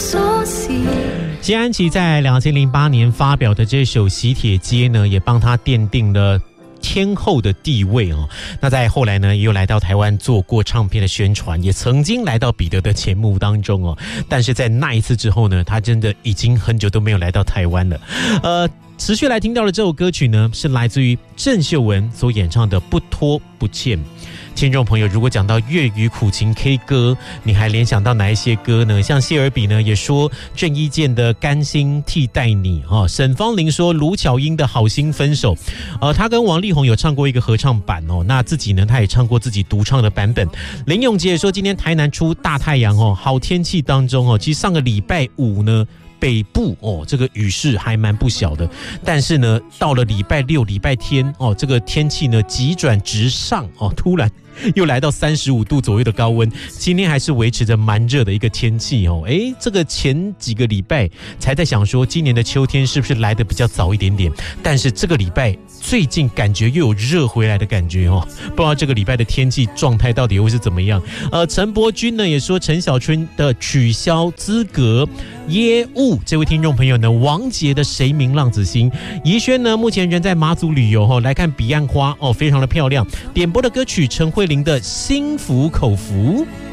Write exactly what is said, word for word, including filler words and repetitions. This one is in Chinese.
谢安琪在两千零八年发表的这首《喜帖街》呢，也帮他奠定了天后的地位哦。那在后来呢，也有来到台湾做过唱片的宣传，也曾经来到彼得的节目当中哦。但是在那一次之后呢，他真的已经很久都没有来到台湾了。呃，持续来听到的这首歌曲呢，是来自于郑秀文所演唱的《不拖不欠》。听众朋友，如果讲到粤语苦情 K 歌，你还联想到哪一些歌呢？像谢尔比呢也说郑伊健的《甘心替代你》哦，沈芳玲说卢巧音的好心分手，呃，他跟王力宏有唱过一个合唱版哦，那自己呢他也唱过自己独唱的版本。林永杰也说今天台南出大太阳哦，好天气当中哦，其实上个礼拜五呢。北部哦，这个雨势还蛮不小的，但是呢，到了礼拜六、礼拜天哦，这个天气呢急转直上哦，突然又来到三十五度左右的高温。今天还是维持着蛮热的一个天气哦。诶，这个前几个礼拜才在想说，今年的秋天是不是来得比较早一点点？但是这个礼拜最近感觉又有热回来的感觉哦，不知道这个礼拜的天气状态到底会是怎么样？呃，陈柏君呢也说陈小春的取消资格。耶物这位听众朋友呢，王杰的谁明浪子心，怡轩呢目前人在马祖旅游哦，来看彼岸花哦，非常的漂亮。点播的歌曲陈慧琳的心服口服。